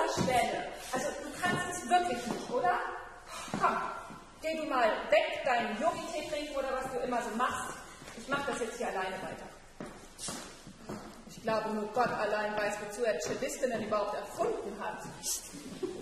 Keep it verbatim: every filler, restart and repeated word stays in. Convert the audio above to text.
Schwelle. Also du kannst es wirklich nicht, oder? Komm, geh du mal weg, deinen Yogi-Tee trinken oder was du immer so machst. Ich mach das jetzt hier alleine weiter. Ich glaube, nur Gott allein weiß, wozu er Cellistinnen überhaupt erfunden hat.